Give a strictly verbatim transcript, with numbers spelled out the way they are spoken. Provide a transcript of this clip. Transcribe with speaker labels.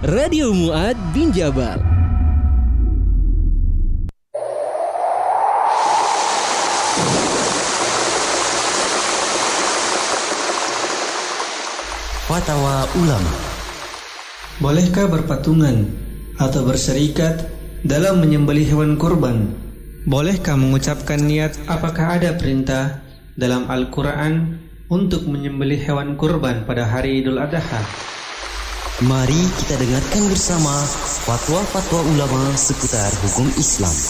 Speaker 1: Radio Mu'ad bin Jabal.
Speaker 2: Fatwa ulama.
Speaker 3: Bolehkah berpatungan atau berserikat dalam menyembelih hewan kurban? Bolehkah mengucapkan niat? Apakah ada perintah dalam Al-Quran untuk menyembelih hewan kurban pada hari Idul Adha?
Speaker 2: Mari kita dengarkan bersama fatwa-fatwa ulama seputar hukum Islam.